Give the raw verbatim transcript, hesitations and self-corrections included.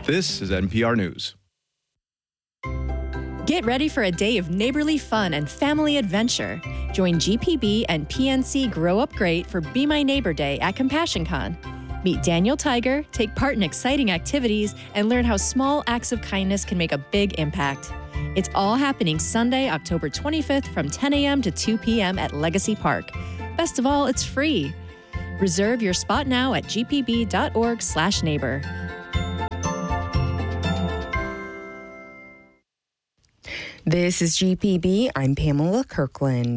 This is N P R News. Get ready for a day of neighborly fun and family adventure. Join G P B and P N C Grow Up Great for Be My Neighbor Day at CompassionCon. Meet Daniel Tiger, take part in exciting activities, and learn how small acts of kindness can make a big impact. It's all happening Sunday, October twenty-fifth from ten a.m. to two p.m. at Legacy Park. Best of all, it's free. Reserve your spot now at g p b dot org slash neighbor. This is G P B. I'm Pamela Kirkland.